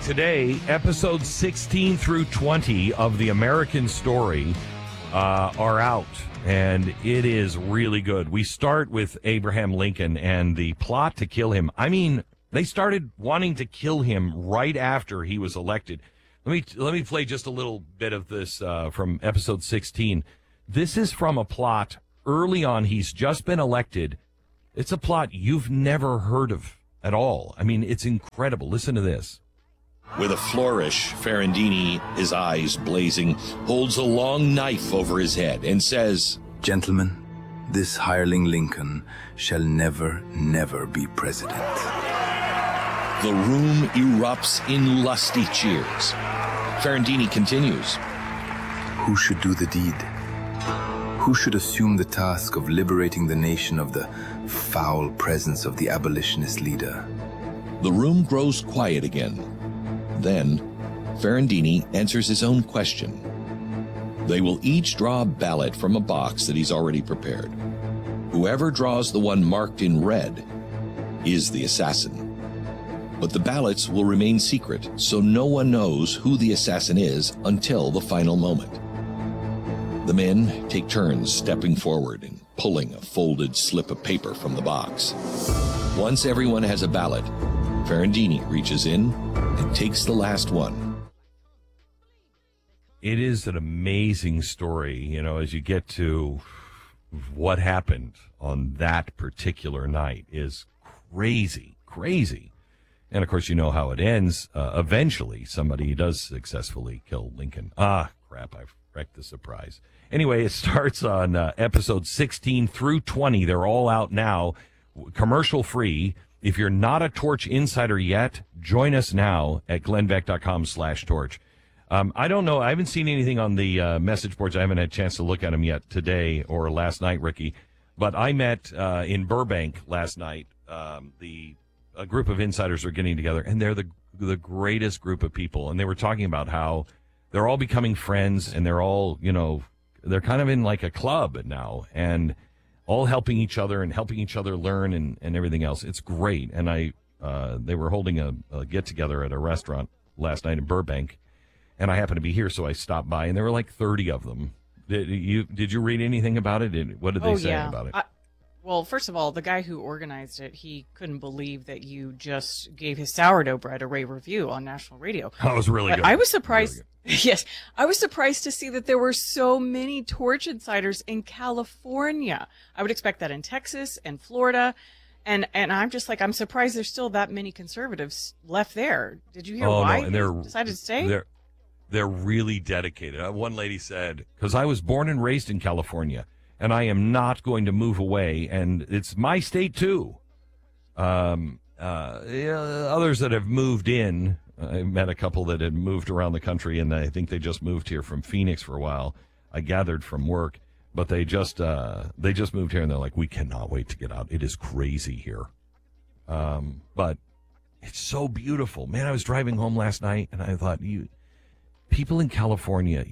Today, episodes 16 through 20 of The American Story are out, and it is really good. We start with Abraham Lincoln and the plot to kill him. I mean, they started wanting to kill him right after he was elected. Let me play just a little bit of this from episode 16. This is from a plot early on. He's just been elected. It's a plot you've never heard of at all. I mean, it's incredible. Listen to this. With a flourish, Ferrandini, his eyes blazing, holds a long knife over his head and says, "Gentlemen, this hireling Lincoln shall never, never be president." The room erupts in lusty cheers. Ferrandini continues, "Who should do the deed? Who should assume the task of liberating the nation of the foul presence of the abolitionist leader?" The room grows quiet again. Then, Ferrandini answers his own question. They will each draw a ballot from a box that he's already prepared. Whoever draws the one marked in red is the assassin. But the ballots will remain secret, so no one knows who the assassin is until the final moment. The men take turns stepping forward and pulling a folded slip of paper from the box. Once everyone has a ballot, Ferrandini reaches in and takes the last one. It is an amazing story, you know, as you get to what happened on that particular night is crazy, crazy. And, of course, you know how it ends. Eventually, somebody does successfully kill Lincoln. Ah, crap, I've wrecked the surprise. Anyway, it starts on episodes 16 through 20. They're all out now, commercial-free. If you're not a Torch insider yet, join us now at glennbeck.com/torch. I don't know. I haven't seen anything on the message boards. I haven't had a chance to look at them yet today or last night, Ricky. But I met in Burbank last night. A group of insiders are getting together, and they're the greatest group of people. And they were talking about how they're all becoming friends, and they're all, you know, they're kind of in like a club now, and all helping each other and helping each other learn and everything else. It's great. And they were holding a get-together at a restaurant last night in Burbank, and I happened to be here, so I stopped by, and there were like 30 of them. Did you read anything about it? What did they say about it? Well, first of all, the guy who organized it, he couldn't believe that you just gave his sourdough bread a rave review on national radio. That was really good. I was surprised. Really yes, I was surprised to see that there were so many Torch insiders in California. I would expect that in Texas and Florida. And I'm just like, I'm surprised there's still that many conservatives left there. Did you hear why they decided to stay? They're really dedicated. One lady said, because I was born and raised in California, and I am not going to move away, and it's my state too. Others that have moved in, I met a couple that had moved around the country, and I think they just moved here from Phoenix for a while. I gathered from work, but they just moved here, and they're like, we cannot wait to get out. It is crazy here, but it's so beautiful, man. I was driving home last night, and I thought, people in California,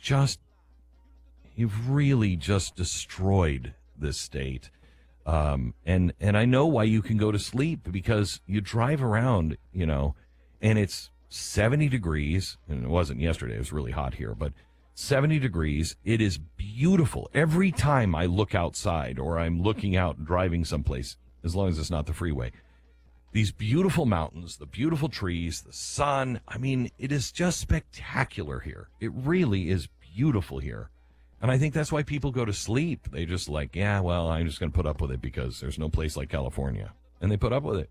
you've really just destroyed this state. And I know why you can go to sleep, because you drive around, you know, and it's 70 degrees, and it wasn't yesterday, it was really hot here, but 70 degrees. It is beautiful. Every time I look outside or I'm looking out driving someplace, as long as it's not the freeway, these beautiful mountains, the beautiful trees, the sun. I mean, it is just spectacular here. It really is beautiful here. And I think that's why people go to sleep. They just like, yeah, well, I'm just going to put up with it because there's no place like California. And they put up with it.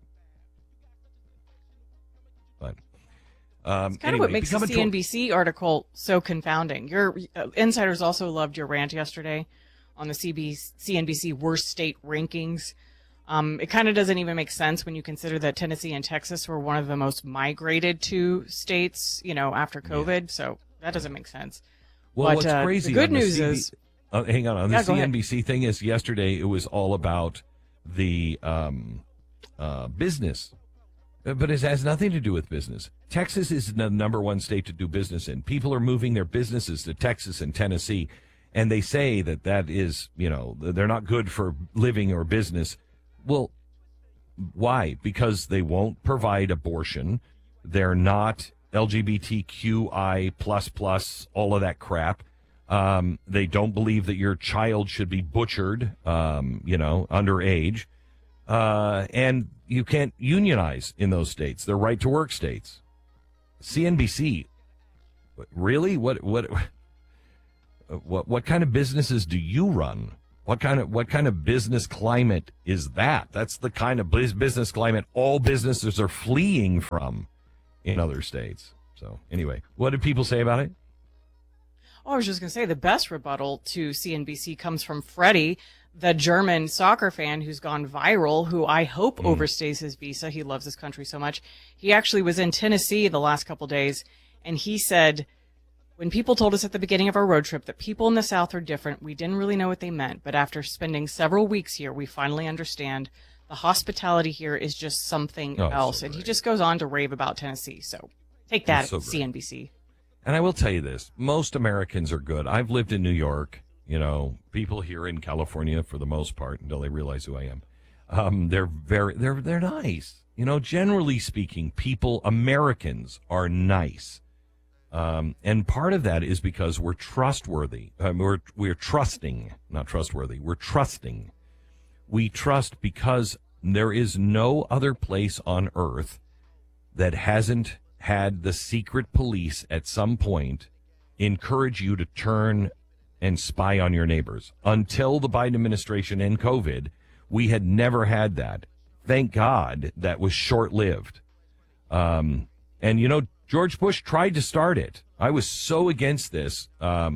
But it's kind of what makes the CNBC article so confounding. Your insiders also loved your rant yesterday on the CNBC worst state rankings. It kind of doesn't even make sense when you consider that Tennessee and Texas were one of the most migrated to states, you know, after COVID. Yeah. So that doesn't make sense. Well, but, what's crazy? The good news is, hang on. The CNBC thing is yesterday. It was all about the business, but it has nothing to do with business. Texas is the number one state to do business in. People are moving their businesses to Texas and Tennessee, and they say that is, you know, they're not good for living or business. Well, why? Because they won't provide abortion. They're not LGBTQI++, all of that crap. They don't believe that your child should be butchered, underage. And you can't unionize in those states. They're right-to-work states. CNBC, really? What kind of businesses do you run? What kind of business climate is that? That's the kind of business climate all businesses are fleeing from in other states. So anyway, what did people say about it? Oh, I was just going to say the best rebuttal to CNBC comes from Freddie, the German soccer fan who's gone viral, who I hope overstays his visa. He loves this country so much. He actually was in Tennessee the last couple days, and he said, when people told us at the beginning of our road trip that people in the South are different, we didn't really know what they meant. But after spending several weeks here, we finally understand the hospitality here is just something else. So and he just goes on to rave about Tennessee. So take that, CNBC. And I will tell you this, most Americans are good. I've lived in New York, people here in California for the most part until they realize who I am. They're nice. Generally speaking, Americans are nice. And part of that is because we're trustworthy. We're trusting, not trustworthy. We're trusting. We trust because there is no other place on earth that hasn't had the secret police at some point encourage you to turn and spy on your neighbors. Until the Biden administration and COVID, we had never had that. Thank God that was short-lived. And, George Bush tried to start it. I was so against this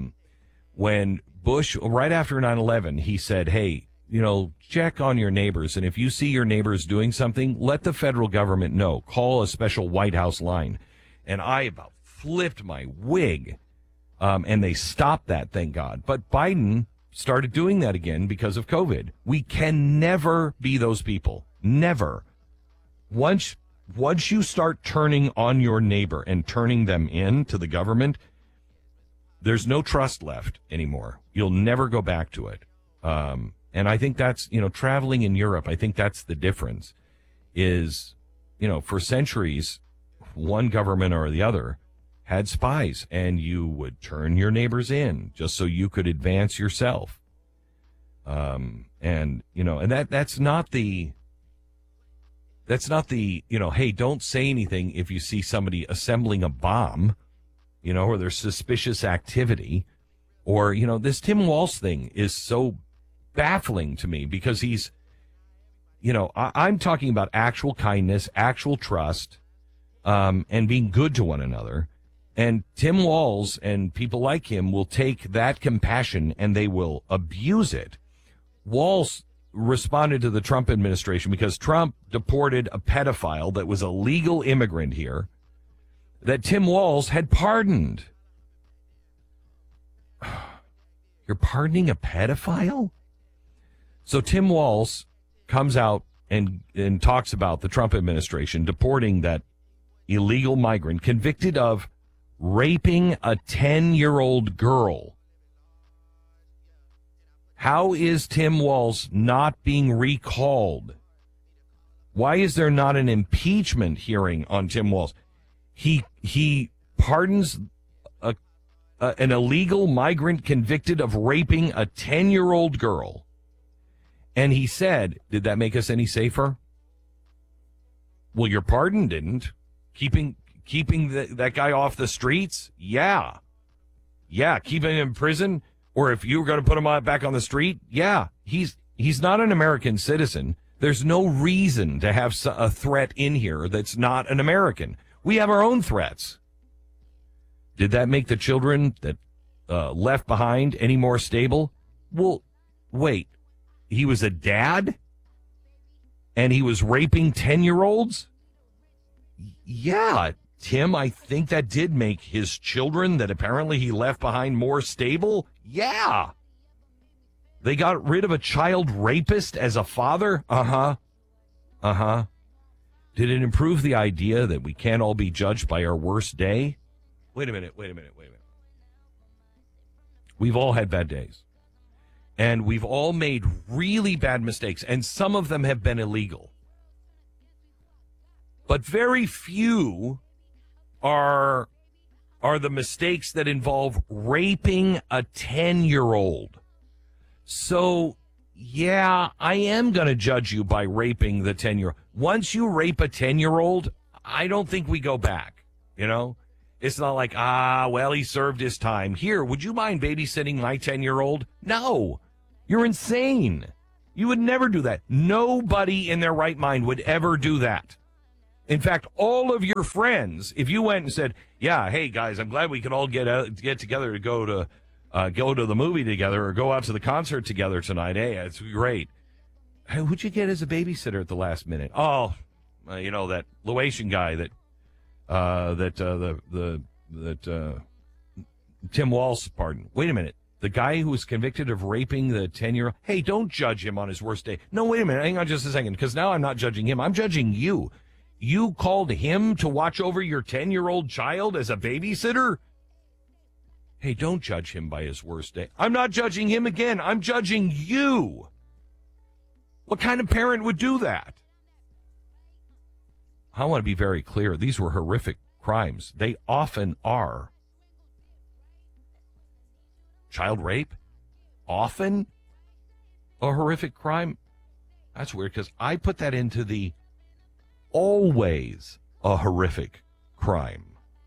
when Bush, right after 9/11, he said, hey, check on your neighbors. And if you see your neighbors doing something, let the federal government know. Call a special White House line. And I about flipped my wig. And they stopped that, thank God. But Biden started doing that again because of COVID. We can never be those people. Never. Once you start turning on your neighbor and turning them in to the government, there's no trust left anymore. You'll never go back to it. And I think that's, traveling in Europe, I think that's the difference is, for centuries, one government or the other had spies, and you would turn your neighbors in just so you could advance yourself. And that's not the, hey, don't say anything if you see somebody assembling a bomb, or there's suspicious activity, or, this Tim Walz thing is so baffling to me because he's, I'm talking about actual kindness, actual trust, and being good to one another. And Tim Walz and people like him will take that compassion and they will abuse it. Walz responded to the Trump administration because Trump deported a pedophile that was a legal immigrant here that Tim Walz had pardoned. You're pardoning a pedophile? So Tim Walz comes out and talks about the Trump administration deporting that illegal migrant convicted of raping a 10-year-old girl. How is Tim Walz not being recalled? Why is there not an impeachment hearing on Tim Walz? He pardons an illegal migrant convicted of raping a 10-year-old girl. And he said, did that make us any safer? Well, your pardon didn't. Keeping that guy off the streets? Yeah. Keeping him in prison? Or if you were going to put him back on the street? Yeah. He's not an American citizen. There's no reason to have a threat in here that's not an American. We have our own threats. Did that make the children that left behind any more stable? Well, wait. He was a dad? And he was raping 10-year-olds? Yeah, Tim, I think that did make his children that apparently he left behind more stable. Yeah. They got rid of a child rapist as a father? Uh-huh. Did it improve the idea that we can't all be judged by our worst day? Wait a minute. We've all had bad days. And we've all made really bad mistakes, and some of them have been illegal. But very few are the mistakes that involve raping a 10-year-old. So, yeah, I am going to judge you by raping the 10-year-old. Once you rape a 10-year-old, I don't think we go back, you know? It's not like, well, he served his time. Here, would you mind babysitting my 10-year-old? No, you're insane. You would never do that. Nobody in their right mind would ever do that. In fact, all of your friends, if you went and said, yeah, hey, guys, I'm glad we could all get together to go to the movie together or go out to the concert together tonight. Hey, it's great. Hey, who'd you get as a babysitter at the last minute? Oh, that Laotian guy that Tim Walz, pardon. Wait a minute. The guy who was convicted of raping the 10-year-old. Hey, don't judge him on his worst day. No, wait a minute. Hang on just a second, because now I'm not judging him. I'm judging you. You called him to watch over your 10-year-old child as a babysitter? Hey, don't judge him by his worst day. I'm not judging him again. I'm judging you. What kind of parent would do that? I want to be very clear. These were horrific crimes. They often are. Child rape? Often a horrific crime? That's weird, because I put that into the always a horrific crime.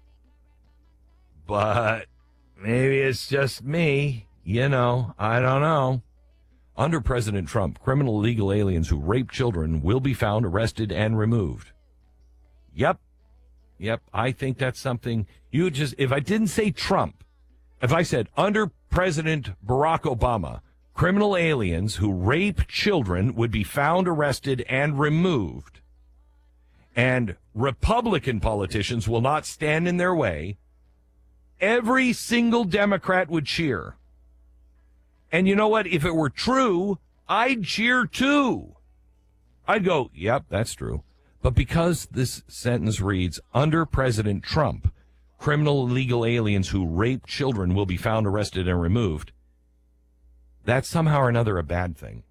But maybe it's just me. I don't know. Under President Trump, criminal illegal aliens who rape children will be found, arrested, and removed. Yep. I think that's something if I didn't say Trump, if I said under President Barack Obama, criminal aliens who rape children would be found, arrested, and removed, and Republican politicians will not stand in their way, every single Democrat would cheer. And you know what? If it were true, I'd cheer too. I'd go, yep, that's true. But because this sentence reads, under President Trump, criminal illegal aliens who rape children will be found, arrested, and removed, that's somehow or another a bad thing.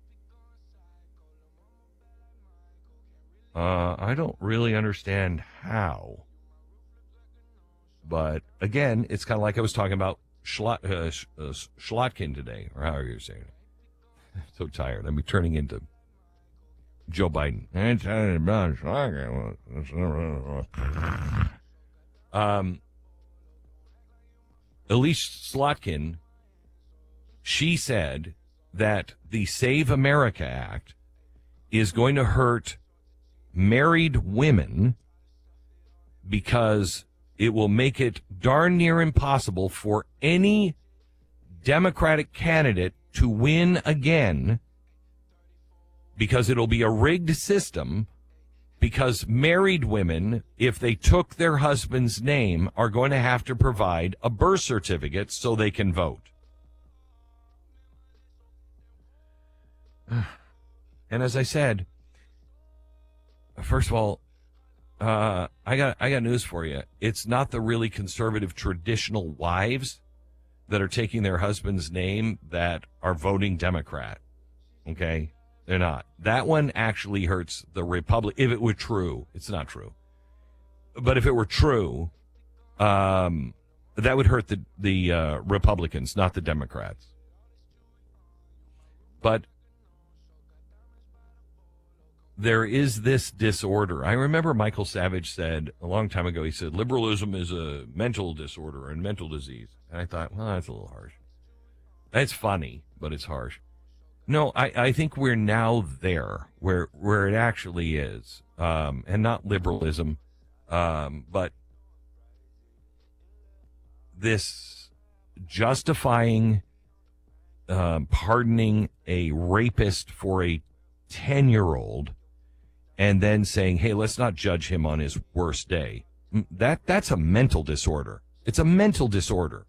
I don't really understand how. But, again, it's kind of like I was talking about Schlotkin today, or however you're saying it. I'm so tired. I'm turning into Joe Biden. Elise Slotkin, she said that the Save America Act is going to hurt married women because it will make it darn near impossible for any Democratic candidate to win again, because it'll be a rigged system, because married women, if they took their husband's name, are going to have to provide a birth certificate so they can vote. And as I said, first of all, I got news for you. It's not the really conservative traditional wives that are taking their husband's name that are voting Democrat. Okay? They're not. That one actually hurts the Republic. If it were true, it's not true. But if it were true, that would hurt the Republicans, not the Democrats. But there is this disorder. I remember Michael Savage said a long time ago, he said, liberalism is a mental disorder and mental disease. And I thought, well, that's a little harsh. That's funny, but it's harsh. No, I think we're now there where it actually is, and not liberalism, but this justifying pardoning a rapist for a 10-year-old and then saying, hey, let's not judge him on his worst day. That's a mental disorder. It's a mental disorder.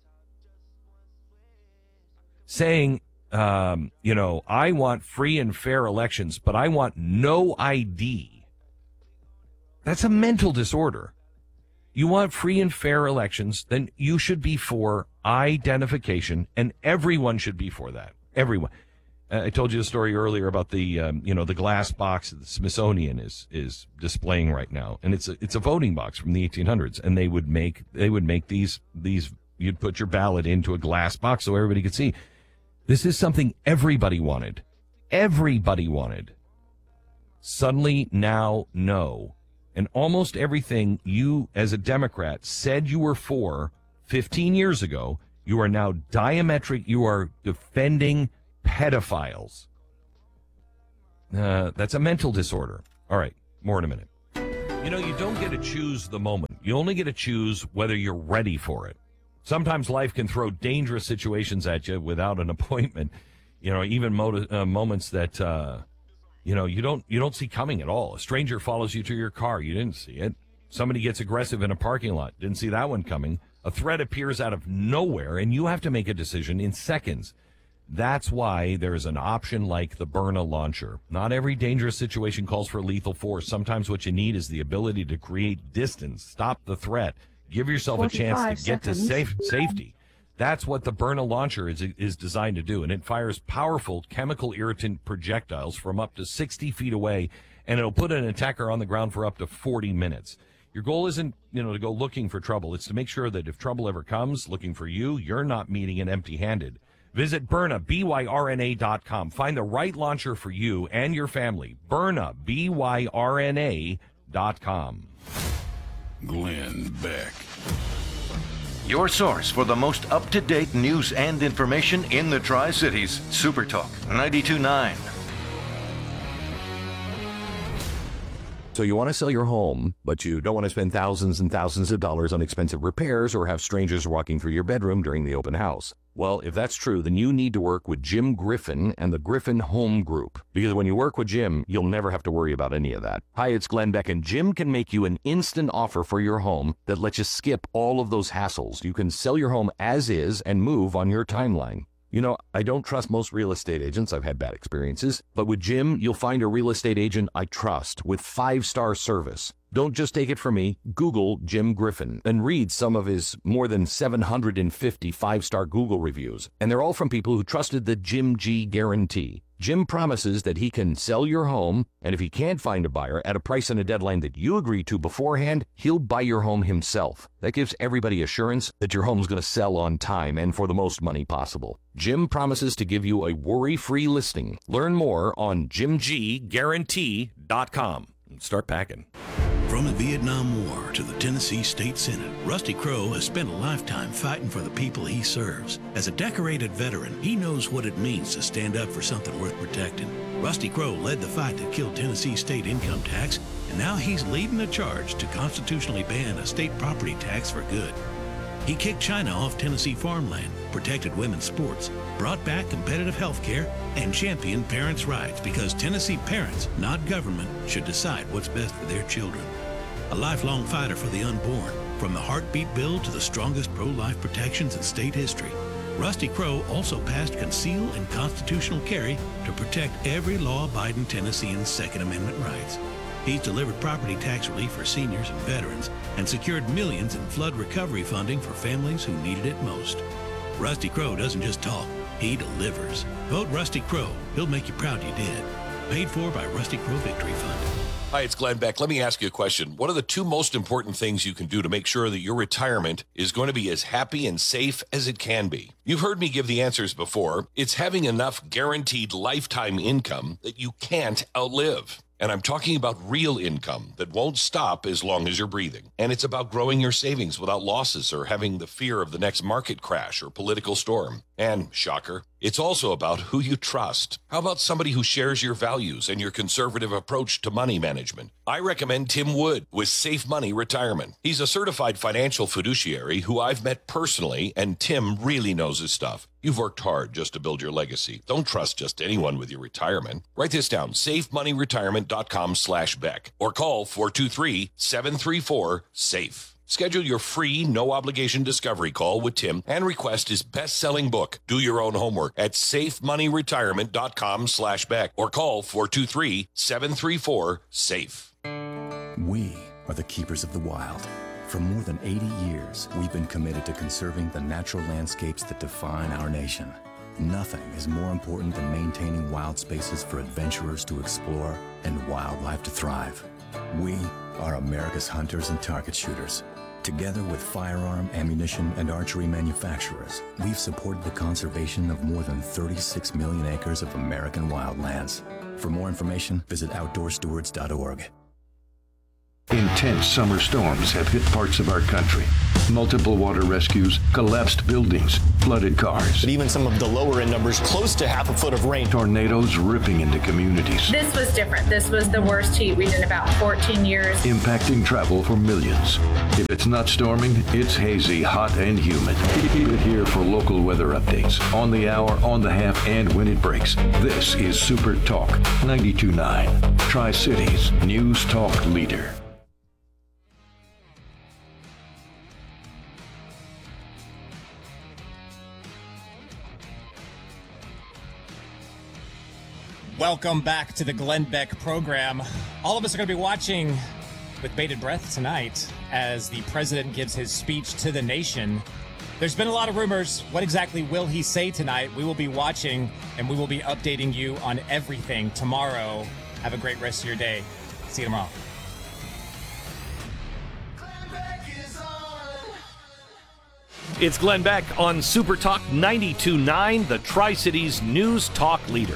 Saying, I want free and fair elections, but I want no ID. That's a mental disorder. You want free and fair elections, then you should be for identification, and everyone should be for that. Everyone. I told you a story earlier about the the glass box that the Smithsonian is displaying right now, and it's a voting box from the 1800s, and they would make these you'd put your ballot into a glass box so everybody could see. This is something everybody wanted. Everybody wanted. Suddenly now, no. And almost everything you, as a Democrat, said you were for 15 years ago, you are now you are defending pedophiles. That's a mental disorder. All right, more in a minute. You don't get to choose the moment. You only get to choose whether you're ready for it. Sometimes life can throw dangerous situations at you without an appointment. Even moments that you don't see coming at all. A stranger follows you to your car. You didn't see it. Somebody gets aggressive in a parking lot. Didn't see that one coming. A threat appears out of nowhere, and you have to make a decision in seconds. That's why there's an option like the Byrna launcher. Not every dangerous situation calls for lethal force. Sometimes what you need is the ability to create distance, stop the threat, give yourself a chance to get to safety. That's what the Byrna launcher is designed to do, and it fires powerful chemical irritant projectiles from up to 60 feet away, and it'll put an attacker on the ground for up to 40 minutes. Your goal isn't, to go looking for trouble. It's to make sure that if trouble ever comes looking for you, you're not meeting it empty-handed. Visit Byrna, BYRNA.com. Find the right launcher for you and your family. Byrna, BYRNA.com. Glenn Beck. Your source for the most up-to-date news and information in the Tri-Cities. Super Talk 92.9. So you want to sell your home, but you don't want to spend thousands and thousands of dollars on expensive repairs or have strangers walking through your bedroom during the open house. Well, if that's true, then you need to work with Jim Griffin and the Griffin Home Group. Because when you work with Jim, you'll never have to worry about any of that. Hi, it's Glenn Beck, and Jim can make you an instant offer for your home that lets you skip all of those hassles. You can sell your home as is and move on your timeline. I don't trust most real estate agents. I've had bad experiences. But with Jim, you'll find a real estate agent I trust with 5-star service. Don't just take it from me. Google Jim Griffin and read some of his more than 750 5-star Google reviews. And they're all from people who trusted the Jim G guarantee. Jim promises that he can sell your home, and if he can't find a buyer at a price and a deadline that you agree to beforehand, he'll buy your home himself. That gives everybody assurance that your home's going to sell on time and for the most money possible. Jim promises to give you a worry-free listing. Learn more on JimGGuarantee.com. Start packing. From the Vietnam War to the Tennessee State Senate, Rusty Crowe has spent a lifetime fighting for the people he serves. As a decorated veteran, he knows what it means to stand up for something worth protecting. Rusty Crowe led the fight that killed Tennessee state income tax, and now he's leading a charge to constitutionally ban a state property tax for good. He kicked China off Tennessee farmland, protected women's sports, brought back competitive health care, and championed parents' rights because Tennessee parents, not government, should decide what's best for their children. A lifelong fighter for the unborn, from the heartbeat bill to the strongest pro-life protections in state history. Rusty Crowe also passed conceal and constitutional carry to protect every law-abiding Tennessean's Second Amendment rights. He's delivered property tax relief for seniors and veterans and secured millions in flood recovery funding for families who needed it most. Rusty Crowe doesn't just talk, he delivers. Vote Rusty Crowe. He'll make you proud you did. Paid for by Rusty Crowe Victory Fund. Hi, it's Glenn Beck. Let me ask you a question. What are the two most important things you can do to make sure that your retirement is going to be as happy and safe as it can be? You've heard me give the answers before. It's having enough guaranteed lifetime income that you can't outlive. And I'm talking about real income that won't stop as long as you're breathing. And it's about growing your savings without losses or having the fear of the next market crash or political storm. And, shocker, it's also about who you trust. How about somebody who shares your values and your conservative approach to money management? I recommend Tim Wood with Safe Money Retirement. He's a certified financial fiduciary who I've met personally, and Tim really knows his stuff. You've worked hard just to build your legacy. Don't trust just anyone with your retirement. Write this down, safemoneyretirement.com/Beck, or call 423-734-SAFE. Schedule your free, no-obligation discovery call with Tim and request his best-selling book, Do Your Own Homework, at safemoneyretirement.com/Beck, or call 423-734-SAFE. We are the keepers of the wild. For more than 80 years, we've been committed to conserving the natural landscapes that define our nation. Nothing is more important than maintaining wild spaces for adventurers to explore and wildlife to thrive. We are America's hunters and target shooters. Together with firearm, ammunition, and archery manufacturers, we've supported the conservation of more than 36 million acres of American wildlands. For more information, visit outdoorstewards.org. Intense summer storms have hit parts of our country. Multiple water rescues, collapsed buildings, flooded cars. But even some of the lower end numbers, close to half a foot of rain. Tornadoes ripping into communities. This was different. This was the worst heat we've in about 14 years. Impacting travel for millions. If it's not storming, it's hazy, hot, and humid. Keep it here for local weather updates. On the hour, on the half, and when it breaks. This is Super Talk 92.9. Tri-Cities News Talk Leader. Welcome back to the Glenn Beck program. All of us are going to be watching with bated breath tonight as the president gives his speech to the nation. There's been a lot of rumors. What exactly will he say tonight? We will be watching, and we will be updating you on everything tomorrow. Have a great rest of your day. See you tomorrow. It's Glenn Beck on Super Talk 92.9, the Tri-Cities News Talk Leader.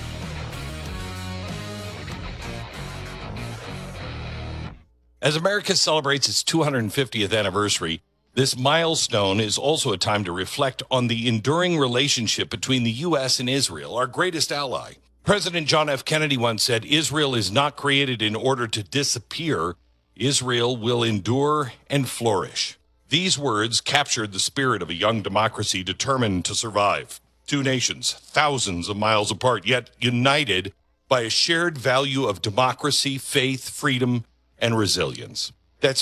As America celebrates its 250th anniversary, this milestone is also a time to reflect on the enduring relationship between the U.S. and Israel, our greatest ally. President John F. Kennedy once said, "Israel is not created in order to disappear. Israel will endure and flourish." These words captured the spirit of a young democracy determined to survive. Two nations, thousands of miles apart, yet united by a shared value of democracy, faith, freedom, and resilience. That's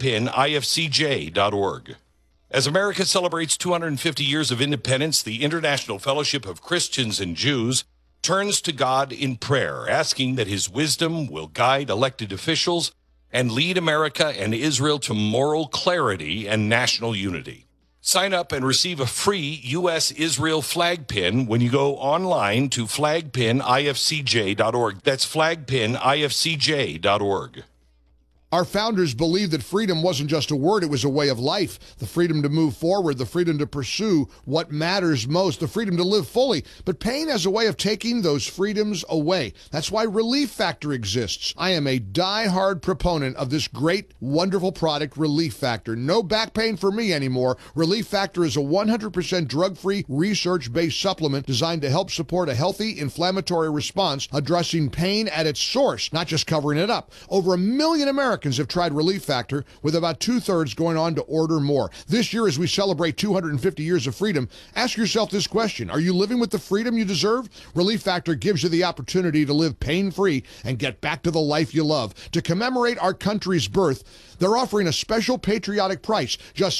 flagpinifcj.org. As America celebrates 250 years of independence, the International Fellowship of Christians and Jews turns to God in prayer, asking that his wisdom will guide elected officials and lead America and Israel to moral clarity and national unity. Sign up and receive a free U.S.-Israel flag pin when you go online to flagpinifcj.org. That's flagpinifcj.org. Our founders believed that freedom wasn't just a word, it was a way of life. The freedom to move forward, the freedom to pursue what matters most, the freedom to live fully. But pain has a way of taking those freedoms away. That's why Relief Factor exists. I am a die-hard proponent of this great, wonderful product, Relief Factor. No back pain for me anymore. Relief Factor is a 100% drug-free, research-based supplement designed to help support a healthy inflammatory response, addressing pain at its source, not just covering it up. Over 1 million Americans have tried Relief Factor, with about 2/3 going on to order more. This year, as we celebrate 250 years of freedom, ask yourself this question: are you living with the freedom you deserve? Relief Factor gives you the opportunity to live pain-free and get back to the life you love. To commemorate our country's birth, they're offering a special patriotic price, just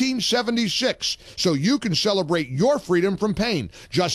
$17.76, so you can celebrate your freedom from pain. Just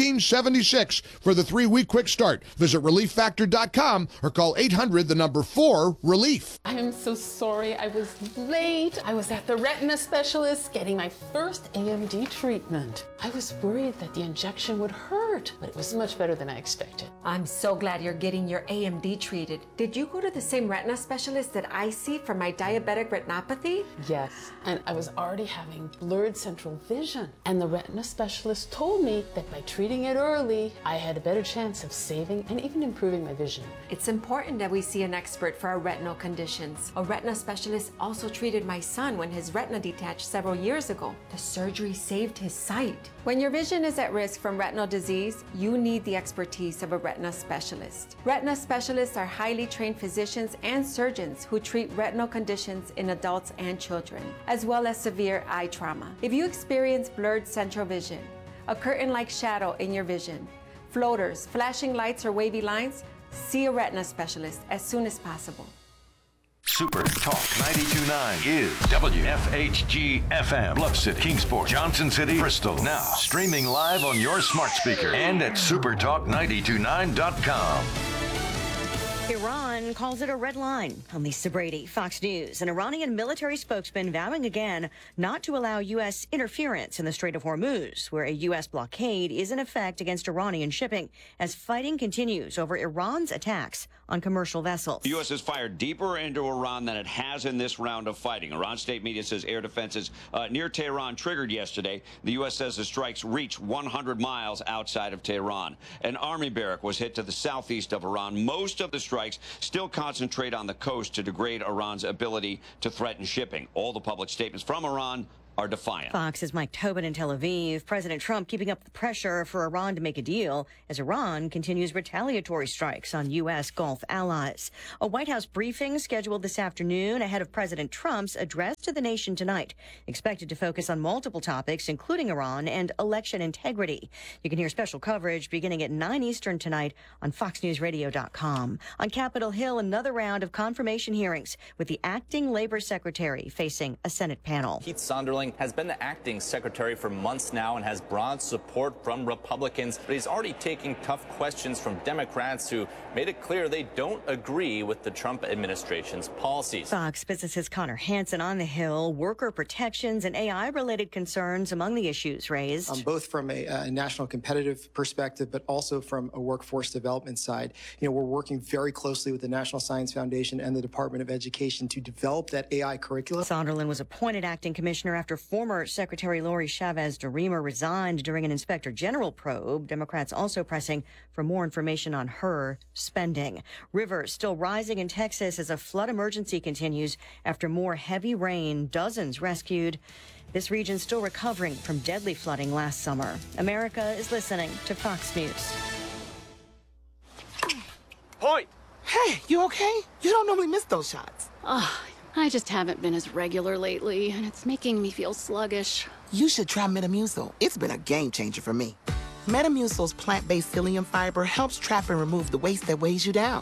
$17.76 for the 3-week quick start. Visit ReliefFactor.com or call 800-4-RELIEF. I am so sorry I was late. I was at the retina specialist getting my first AMD treatment. I was worried that the injection would hurt, but it was much better than I expected. I'm so glad you're getting your AMD treated. Did you go to the same retina specialist that I see for my diabetic retinopathy? Yes, and I was already having blurred central vision. And the retina specialist told me that by treating it early, I had a better chance of saving and even improving my vision. It's important that we see an expert for our retinal conditions. A retina specialist also treated my son when his retina detached several years ago. The surgery saved his sight. When your vision is at risk from retinal disease, you need the expertise of a retina specialist. Retina specialists are highly trained physicians and surgeons who treat retinal conditions in adults and children, as well as severe eye trauma. If you experience blurred central vision, a curtain-like shadow in your vision, floaters, flashing lights, or wavy lines, see a retina specialist as soon as possible. Super Talk 92.9 is WFHG FM, Bluff City, Kingsport, Johnson City, Bristol. Now streaming live on your smart speaker and at supertalk929.com. Iran calls it a red line. I'm Lisa Brady, Fox News. An Iranian military spokesman vowing again not to allow U.S. interference in the Strait of Hormuz, where a U.S. blockade is in effect against Iranian shipping as fighting continues over Iran's attacks on commercial vessels. The U.S. has fired deeper into Iran than it has in this round of fighting. Iran state media says air defenses near Tehran triggered yesterday. The U.S. says the strikes reached 100 miles outside of Tehran. An army barrack was hit to the southeast of Iran. Most of the strikes still concentrate on the coast to degrade Iran's ability to threaten shipping. All the public statements from Iran are defiant. Fox's Mike Tobin in Tel Aviv. President Trump keeping up the pressure for Iran to make a deal as Iran continues retaliatory strikes on U.S. Gulf allies. A White House briefing scheduled this afternoon ahead of President Trump's address to the nation tonight, expected to focus on multiple topics, including Iran and election integrity. You can hear special coverage beginning at 9 Eastern tonight on FoxNewsRadio.com. On Capitol Hill, another round of confirmation hearings with the acting labor secretary facing a Senate panel. Keith Sonderling has been the acting secretary for months now and has broad support from Republicans, but he's already taking tough questions from Democrats who made it clear they don't agree with the Trump administration's policies. Fox Business's Connor Hansen on the Hill. Worker protections and AI-related concerns among the issues raised. Both from a national competitive perspective, but also from a workforce development side. We're working very closely with the National Science Foundation and the Department of Education to develop that AI curriculum. Sonderland was appointed acting commissioner after former Secretary Lori Chavez DeRemer resigned during an inspector general probe. Democrats also pressing for more information on her spending. Rivers still rising in Texas as a flood emergency continues after more heavy rain. Dozens rescued. This region still recovering from deadly flooding last summer. America is listening to Fox News. Hoyt! Hey, you okay? You don't normally miss those shots. I just haven't been as regular lately, and it's making me feel sluggish. You should try Metamucil. It's been a game changer for me. Metamucil's plant-based psyllium fiber helps trap and remove the waste that weighs you down.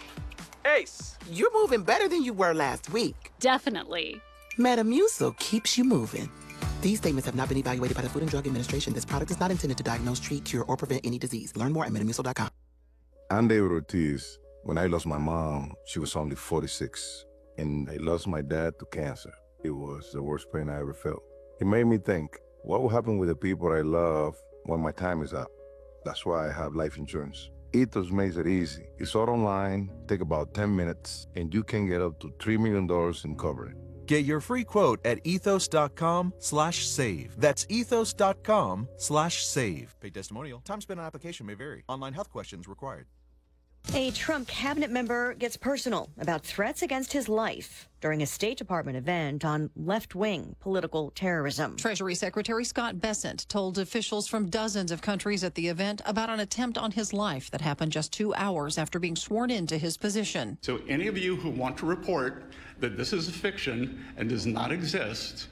Ace, you're moving better than you were last week. Definitely. Metamucil keeps you moving. These statements have not been evaluated by the Food and Drug Administration. This product is not intended to diagnose, treat, cure, or prevent any disease. Learn more at Metamucil.com. I'm David Ortiz. When I lost my mom, she was only 46. And I lost my dad to cancer. It was the worst pain I ever felt. It made me think, what will happen with the people I love when my time is up? That's why I have life insurance. Ethos makes it easy. It's all online, take about 10 minutes, and you can get up to $3 million in coverage. Get your free quote at ethos.com/save. That's ethos.com/save. Paid testimonial. Time spent on application may vary. Online health questions required. A Trump cabinet member gets personal about threats against his life during a State Department event on left-wing political terrorism. Treasury Secretary Scott Bessent told officials from dozens of countries at the event about an attempt on his life that happened just 2 hours after being sworn into his position. So any of you who want to report that this is a fiction and does not exist,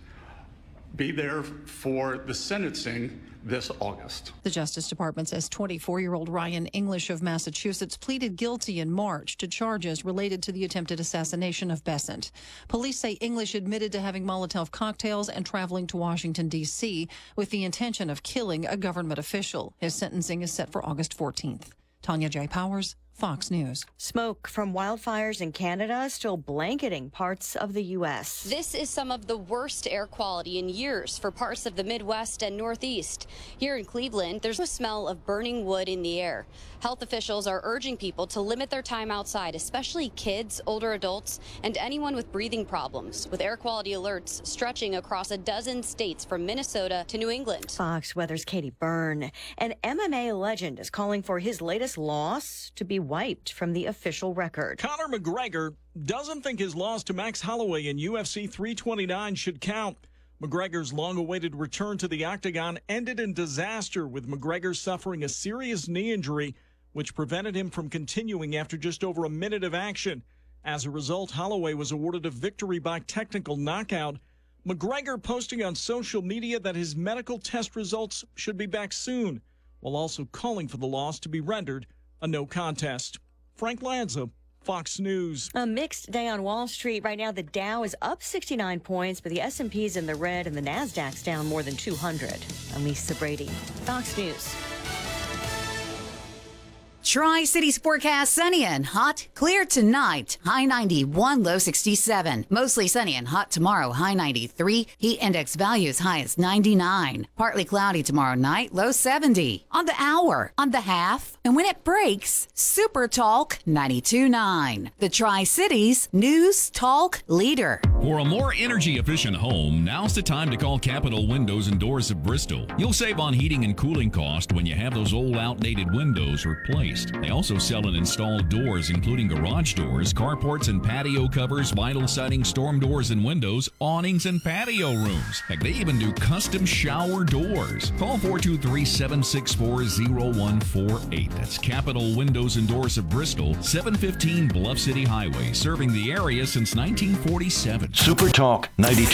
be there for the sentencing this August. The Justice Department says 24-year-old Ryan English of Massachusetts pleaded guilty in March to charges related to the attempted assassination of Bessent. Police say English admitted to having Molotov cocktails and traveling to Washington, D.C. with the intention of killing a government official. His sentencing is set for August 14th. Tanya J. Powers, Fox News. Smoke from wildfires in Canada still blanketing parts of the U.S. This is some of the worst air quality in years for parts of the Midwest and Northeast. Here in Cleveland, there's a smell of burning wood in the air. Health officials are urging people to limit their time outside, especially kids, older adults, and anyone with breathing problems, with air quality alerts stretching across a dozen states from Minnesota to New England. Fox Weather's Katie Byrne. An MMA legend is calling for his latest loss to be wiped from the official record. Conor McGregor doesn't think his loss to Max Holloway in UFC 329 should count. McGregor's long-awaited return to the octagon ended in disaster, with McGregor suffering a serious knee injury, which prevented him from continuing after just over a minute of action. As a result, Holloway was awarded a victory by technical knockout. McGregor posting on social media that his medical test results should be back soon, while also calling for the loss to be rendered a no contest. Frank Lanza, Fox News. A mixed day on Wall Street. Right now, the Dow is up 69 points, but the S&P's in the red and the NASDAQ's down more than 200. I'm Lisa Brady, Fox News. Tri-Cities forecast sunny and hot, clear tonight. High 91, low 67. Mostly sunny and hot tomorrow, high 93. Heat index values high as 99. Partly cloudy tomorrow night, low 70. On the hour, on the half, and when it breaks, Super Talk 92.9. The Tri-Cities News Talk leader. For a more energy-efficient home, now's the time to call Capital Windows and Doors of Bristol. You'll save on heating and cooling cost when you have those old outdated windows replaced. They also sell and install doors, including garage doors, carports and patio covers, vinyl siding, storm doors and windows, awnings and patio rooms. Heck, they even do custom shower doors. Call 423-764-0148. That's Capital Windows and Doors of Bristol, 715 Bluff City Highway, serving the area since 1947. Super Talk 92.9.